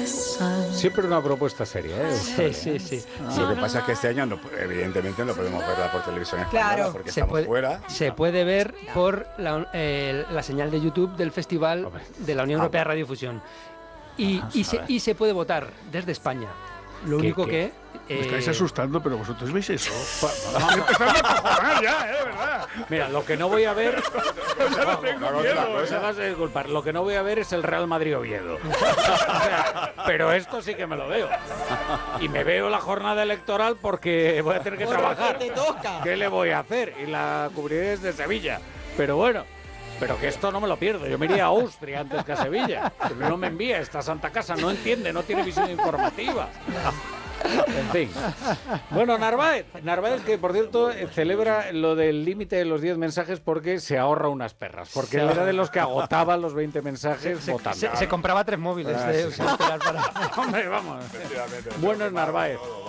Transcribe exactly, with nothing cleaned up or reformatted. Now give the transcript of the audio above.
Siempre una propuesta seria, ¿eh? Sí, sí, sí. Ah, sí. lo que pasa es que este año, no, evidentemente, no podemos verla por televisión española Claro. porque Se estamos puede, fuera. se puede ver por la, eh, la señal de YouTube del Festival de la Unión Europea de Radiofusión. Y, y, se, y se puede votar desde España. Lo único qué? que... Me eh, estáis asustando, pero vosotros veis eso. Vamos a empezar a acojonar ya, ¿eh? ¿Verdad? Mira, lo que no voy a ver... Ya tengo No, miedo, no, no ¿eh? se hagas disculpar. Lo que no voy a ver es el Real Madrid-Oviedo. O sea, pero esto sí que me lo veo. Y me veo la jornada electoral porque voy a tener que Porque trabajar. te toca. ¿Qué le voy a hacer? Y la cubriré desde Sevilla. Pero bueno... Pero que esto no me lo pierdo. Yo me iría a Austria antes que a Sevilla. Que no me envía esta santa casa. No entiende, no tiene visión informativa. En fin. Bueno, Narváez. Narváez, que por cierto celebra lo del límite de los diez mensajes porque se ahorra unas perras. Porque él era de los que agotaba los veinte mensajes se, votando. se, se compraba tres móviles Ah, de sí. usar para... Hombre, vamos. Bueno, Narváez.